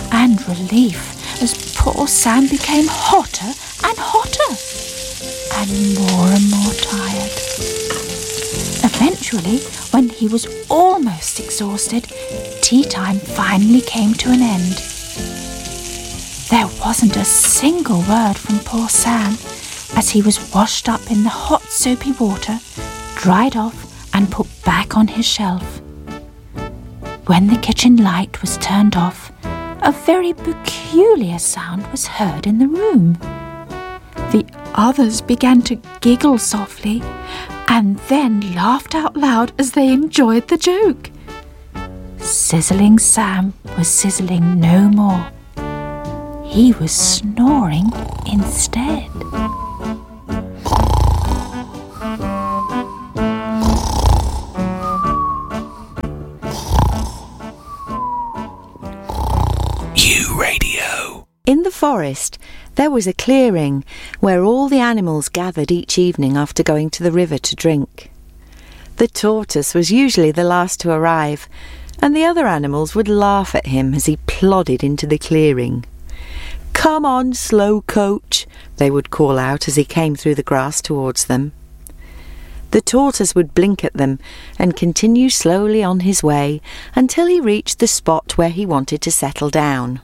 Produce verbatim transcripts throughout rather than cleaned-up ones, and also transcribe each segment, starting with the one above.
and relief as poor Sam became hotter and hotter and more and more tired. Eventually, when he was almost exhausted, tea time finally came to an end. There wasn't a single word from poor Sam as he was washed up in the hot soapy water, dried off and put back on his shelf. When the kitchen light was turned off, a very peculiar sound was heard in the room. The others began to giggle softly and then laughed out loud as they enjoyed the joke. Sizzling Sam was sizzling no more. He was snoring instead. Radio. In the forest, there was a clearing where all the animals gathered each evening after going to the river to drink. The tortoise was usually the last to arrive, and the other animals would laugh at him as he plodded into the clearing. "Come on, slow coach," they would call out as he came through the grass towards them. The tortoise would blink at them and continue slowly on his way until he reached the spot where he wanted to settle down.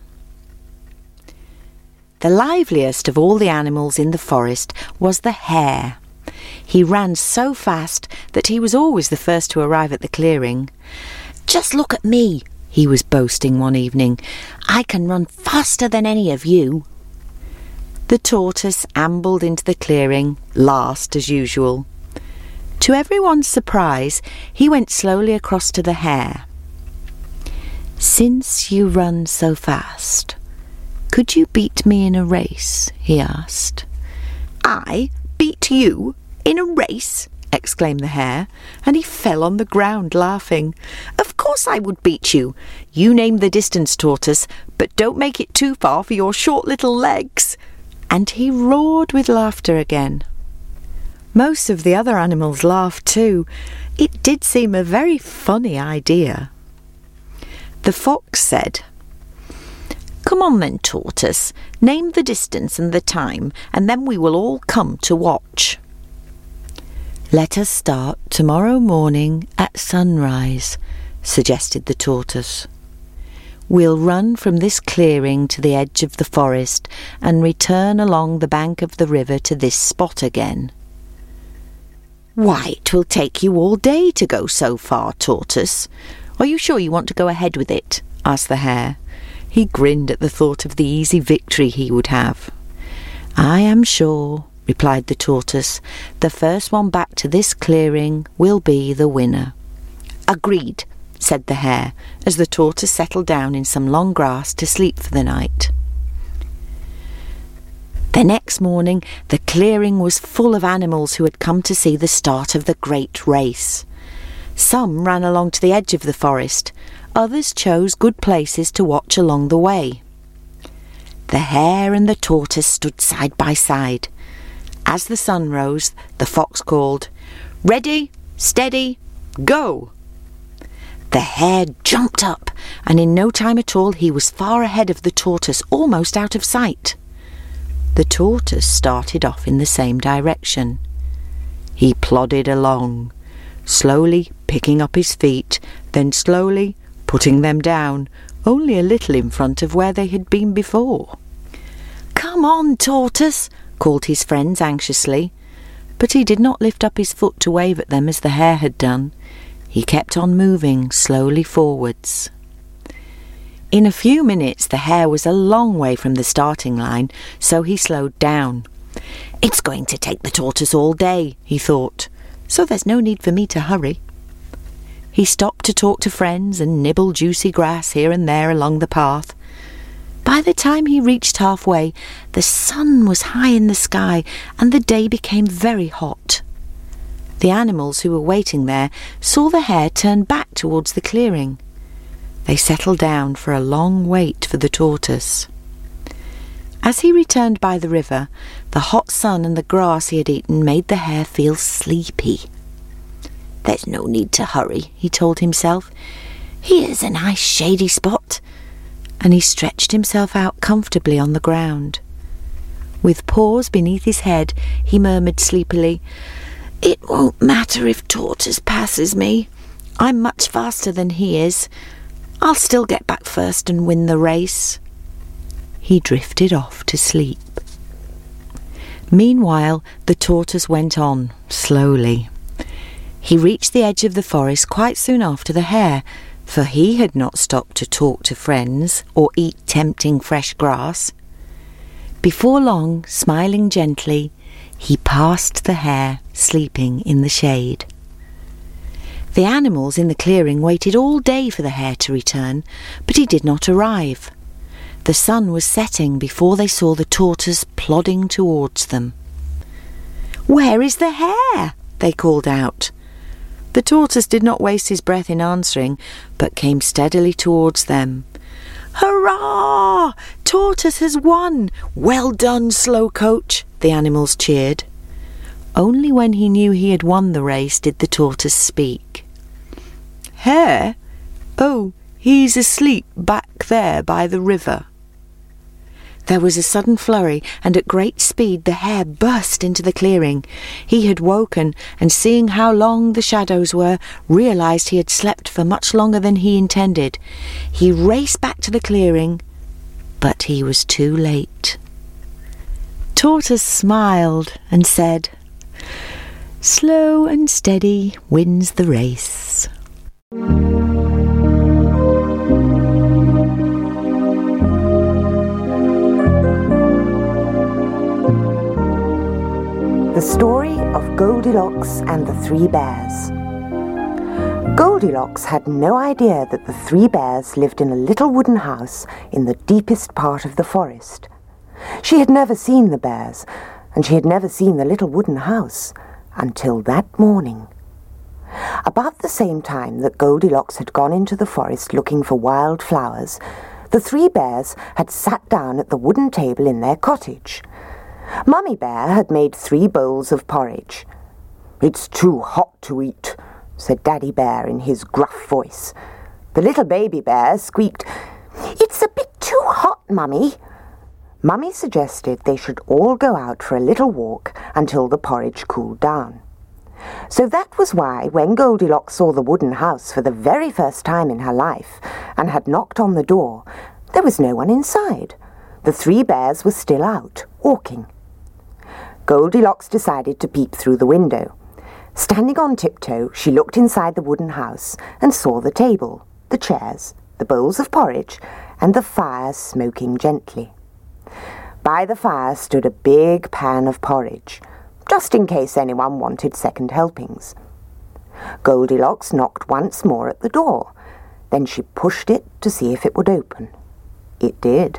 The liveliest of all the animals in the forest was the hare. He ran so fast that he was always the first to arrive at the clearing. "Just look at me," he was boasting one evening. "I can run faster than any of you." The tortoise ambled into the clearing, last as usual. To everyone's surprise, he went slowly across to the hare. "Since you run so fast, could you beat me in a race?" he asked. "I beat you in a race?" exclaimed the hare, and he fell on the ground laughing. "Of course I would beat you. You name the distance, tortoise, but don't make it too far for your short little legs." And he roared with laughter again. Most of the other animals laughed too. It did seem a very funny idea. The fox said, "Come on then, tortoise, name the distance and the time, and then we will all come to watch." "Let us start tomorrow morning at sunrise," suggested the tortoise. "We'll run from this clearing to the edge of the forest and return along the bank of the river to this spot again." "Why, it will take you all day to go so far, tortoise. Are you sure you want to go ahead with it?" asked the hare. He grinned at the thought of the easy victory he would have. "I am sure," replied the tortoise. "The first one back to this clearing will be the winner." "Agreed," said the hare, as the tortoise settled down in some long grass to sleep for the night. The next morning, the clearing was full of animals who had come to see the start of the great race. Some ran along to the edge of the forest. Others chose good places to watch along the way. The hare and the tortoise stood side by side. As the sun rose, the fox called, "Ready, steady, go!" The hare jumped up, and in no time at all he was far ahead of the tortoise, almost out of sight. The tortoise started off in the same direction. He plodded along, slowly picking up his feet, then slowly putting them down, only a little in front of where they had been before. "Come on, tortoise," called his friends anxiously, but he did not lift up his foot to wave at them as the hare had done. He kept on moving slowly forwards. In a few minutes the hare was a long way from the starting line, so he slowed down. "It's going to take the tortoise all day," he thought, "so there's no need for me to hurry." He stopped to talk to friends and nibble juicy grass here and there along the path. By the time he reached halfway, the sun was high in the sky and the day became very hot. The animals who were waiting there saw the hare turn back towards the clearing. They settled down for a long wait for the tortoise. As he returned by the river, the hot sun and the grass he had eaten made the hare feel sleepy. "There's no need to hurry," he told himself. "Here's a nice shady spot." and he stretched himself out comfortably on the ground. With paws beneath his head, he murmured sleepily, "It won't matter if Tortoise passes me. I'm much faster than he is. I'll still get back first and win the race." He drifted off to sleep. Meanwhile, the tortoise went on, slowly. He reached the edge of the forest quite soon after the hare, for he had not stopped to talk to friends or eat tempting fresh grass. Before long, smiling gently, he passed the hare sleeping in the shade. The animals in the clearing waited all day for the hare to return, but he did not arrive. The sun was setting before they saw the tortoise plodding towards them. "Where is the hare?" they called out. The tortoise did not waste his breath in answering, but came steadily towards them. "Hurrah! Tortoise has won! Well done, Slow Coach!" the animals cheered. Only when he knew he had won the race did the tortoise speak. "Hare? Oh, he's asleep back there by the river." There was a sudden flurry, and at great speed the hare burst into the clearing. He had woken, and seeing how long the shadows were, realised he had slept for much longer than he intended. He raced back to the clearing, but he was too late. Tortoise smiled and said, "Slow and steady wins the race." The story of Goldilocks and the Three Bears. Goldilocks had no idea that the three bears lived in a little wooden house in the deepest part of the forest. She had never seen the bears, and she had never seen the little wooden house until that morning. About the same time that Goldilocks had gone into the forest looking for wild flowers, the three bears had sat down at the wooden table in their cottage. Mummy Bear had made three bowls of porridge. "It's too hot to eat," said Daddy Bear in his gruff voice. The little baby bear squeaked, "It's a bit too hot, Mummy." Mummy suggested they should all go out for a little walk until the porridge cooled down. So that was why, when Goldilocks saw the wooden house for the very first time in her life and had knocked on the door, there was no one inside. The three bears were still out, walking. Goldilocks decided to peep through the window. Standing on tiptoe, she looked inside the wooden house and saw the table, the chairs, the bowls of porridge, and the fire smoking gently. By the fire stood a big pan of porridge, just in case anyone wanted second helpings. Goldilocks knocked once more at the door. Then she pushed it to see if it would open. It did.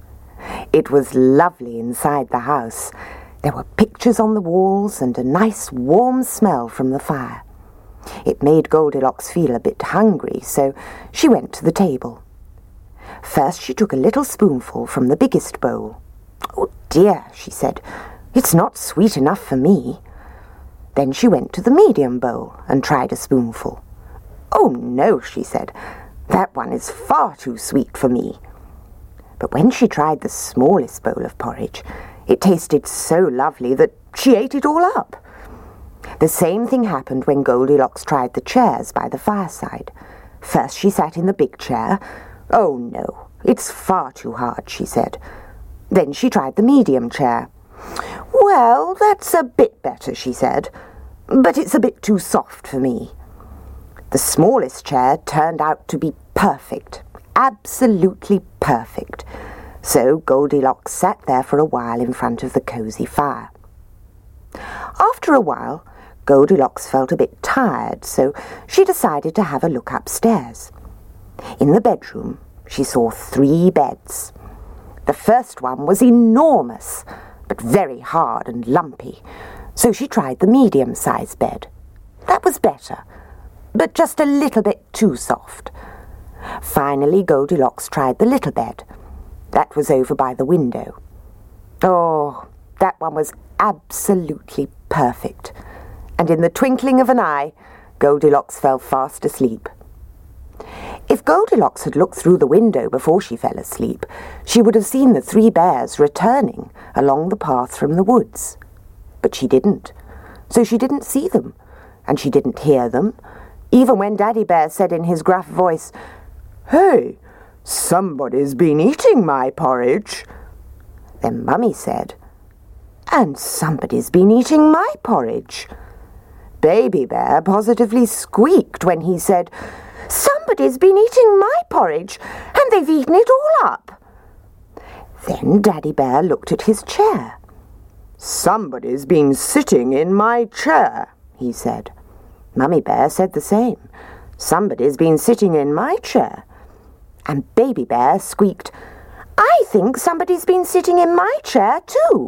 It was lovely inside the house. There were pictures on the walls and a nice warm smell from the fire. It made Goldilocks feel a bit hungry, so she went to the table. First she took a little spoonful from the biggest bowl. "Oh dear," she said, "it's not sweet enough for me." Then she went to the medium bowl and tried a spoonful. "Oh no," she said, "that one is far too sweet for me." But when she tried the smallest bowl of porridge, it tasted so lovely that she ate it all up. The same thing happened when Goldilocks tried the chairs by the fireside. First she sat in the big chair. "Oh no, it's far too hard," she said. Then she tried the medium chair. "Well, that's a bit better," she said, "but it's a bit too soft for me." The smallest chair turned out to be perfect, absolutely perfect. So Goldilocks sat there for a while in front of the cosy fire. After a while, Goldilocks felt a bit tired, so she decided to have a look upstairs. In the bedroom, she saw three beds. The first one was enormous, but very hard and lumpy, so she tried the medium-sized bed. That was better, but just a little bit too soft. Finally, Goldilocks tried the little bed. That was over by the window. Oh, that one was absolutely perfect. And in the twinkling of an eye, Goldilocks fell fast asleep. If Goldilocks had looked through the window before she fell asleep, she would have seen the three bears returning along the path from the woods. But she didn't, so she didn't see them, and she didn't hear them, even when Daddy Bear said in his gruff voice, "Hey, somebody's been eating my porridge." Then Mummy said, "And somebody's been eating my porridge." Baby Bear positively squeaked when he said, "Somebody's been eating my porridge, and they've eaten it all up." Then Daddy Bear looked at his chair. "Somebody's been sitting in my chair," he said. Mummy Bear said the same. "Somebody's been sitting in my chair." And Baby Bear squeaked, "I think somebody's been sitting in my chair too."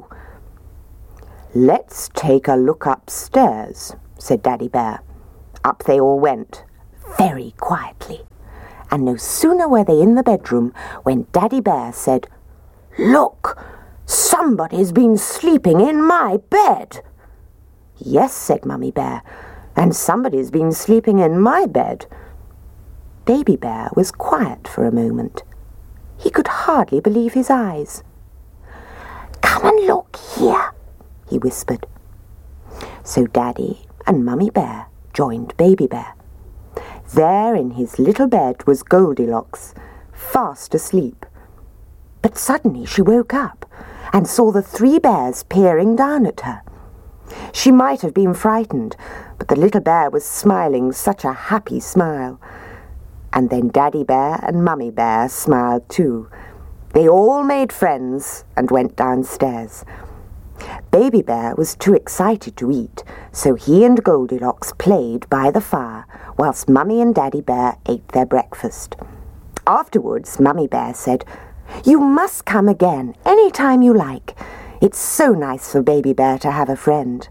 "Let's take a look upstairs," said Daddy Bear. Up they all went, very quietly. And no sooner were they in the bedroom when Daddy Bear said, "Look, somebody's been sleeping in my bed." "Yes," said Mummy Bear, "and somebody's been sleeping in my bed." Baby Bear was quiet for a moment. He could hardly believe his eyes. "Come and look here," he whispered. So Daddy and Mummy Bear joined Baby Bear. There in his little bed was Goldilocks, fast asleep. But suddenly she woke up and saw the three bears peering down at her. She might have been frightened, but the little bear was smiling such a happy smile. And then Daddy Bear and Mummy Bear smiled too. They all made friends and went downstairs. Baby Bear was too excited to eat, so he and Goldilocks played by the fire whilst Mummy and Daddy Bear ate their breakfast. Afterwards, Mummy Bear said, "You must come again any time you like. It's so nice for Baby Bear to have a friend."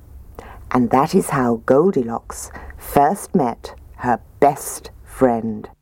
And that is how Goldilocks first met her best friend.